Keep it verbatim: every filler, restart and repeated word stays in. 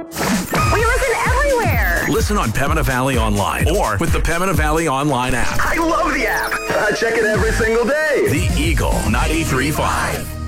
We listen everywhere. Listen on Pembina Valley Online or with the Pembina Valley Online app. I love the app. I check it every single day. The Eagle ninety-three point five.